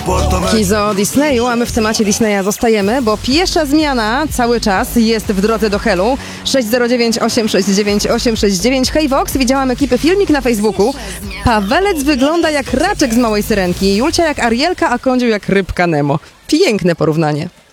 Kizo o Disneyu, a my w temacie Disneya zostajemy, bo piesza zmiana cały czas jest w drodze do Helu. 609 869 869. Hej Vox, widziałam ekipy filmik na Facebooku. Pawelec wygląda jak raczek z Małej Syrenki, Julcia jak Arielka, a Kądziu jak rybka Nemo. Piękne porównanie.